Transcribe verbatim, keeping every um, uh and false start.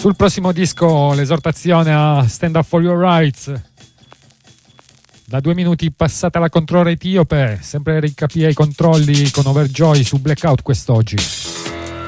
Sul prossimo disco l'esortazione a Stand Up For Your Rights. Da due minuti passata la controllo etiope, sempre ricapire i controlli con Overjoy su Blackout quest'oggi.